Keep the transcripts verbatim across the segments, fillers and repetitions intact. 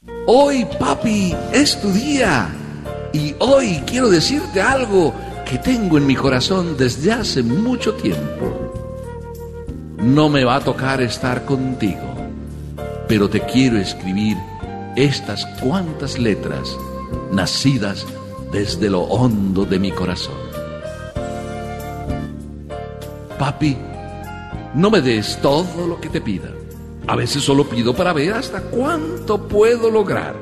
Hoy, papi, es tu día. Y hoy quiero decirte algo que tengo en mi corazón desde hace mucho tiempo. No me va a tocar estar contigo, pero te quiero escribir estas cuantas letras nacidas desde lo hondo de mi corazón. Papi, no me des todo lo que te pida. A veces solo pido para ver hasta cuánto puedo lograr.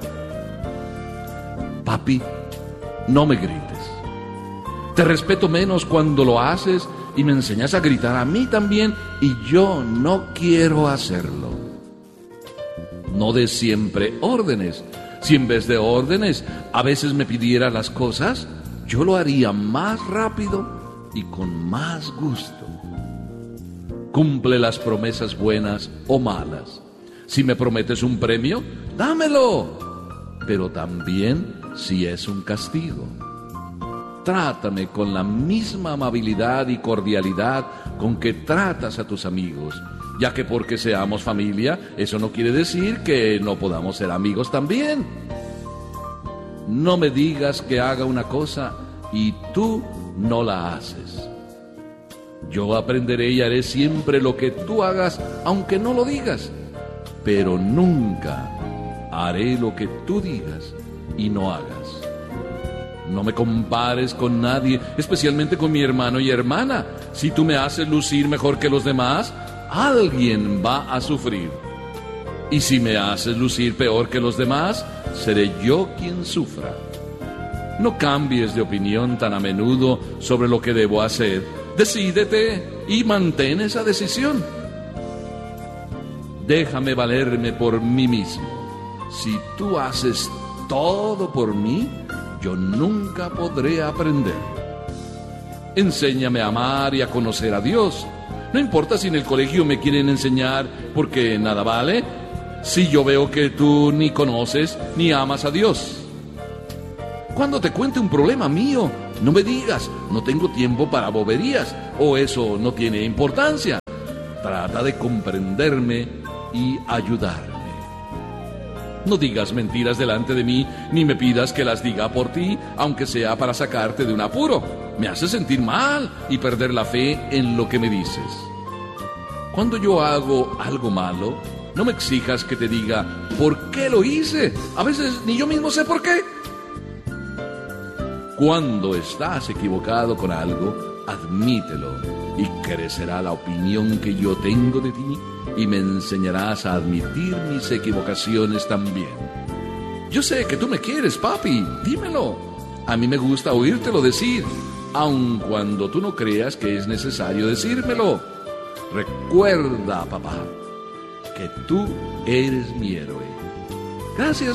Papi, no me grites. Te respeto menos cuando lo haces y me enseñas a gritar a mí también, y yo no quiero hacerlo. No des siempre órdenes. Si en vez de órdenes a veces me pidiera las cosas, yo lo haría más rápido y con más gusto. Cumple las promesas buenas o malas. Si me prometes un premio, dámelo. Pero también si es un castigo. Trátame con la misma amabilidad y cordialidad con que tratas a tus amigos, ya que porque seamos familia, eso no quiere decir que no podamos ser amigos también. No me digas que haga una cosa y tú no la haces. Yo aprenderé y haré siempre lo que tú hagas, aunque no lo digas, pero nunca haré lo que tú digas y no hagas. No me compares con nadie, especialmente con mi hermano y hermana. Si tú me haces lucir mejor que los demás, alguien va a sufrir. Y si me haces lucir peor que los demás, seré yo quien sufra. No cambies de opinión tan a menudo sobre lo que debo hacer. Decídete y mantén esa decisión. Déjame valerme por mí mismo. Si tú haces todo por mí, yo nunca podré aprender. Enséñame a amar y a conocer a Dios. No importa si en el colegio me quieren enseñar porque nada vale, si yo veo que tú ni conoces ni amas a Dios. Cuando te cuente un problema mío, no me digas, no tengo tiempo para boberías, o eso no tiene importancia. Trata de comprenderme y ayudarme. No digas mentiras delante de mí, ni me pidas que las diga por ti, aunque sea para sacarte de un apuro. Me hace sentir mal y perder la fe en lo que me dices. Cuando yo hago algo malo, no me exijas que te diga ¿por qué lo hice? A veces ni yo mismo sé por qué. Cuando estás equivocado con algo, admítelo y crecerá la opinión que yo tengo de ti y me enseñarás a admitir mis equivocaciones también. Yo sé que tú me quieres, papi, dímelo. A mí me gusta oírtelo decir, aun cuando tú no creas que es necesario decírmelo. Recuerda, papá, que tú eres mi héroe. Gracias.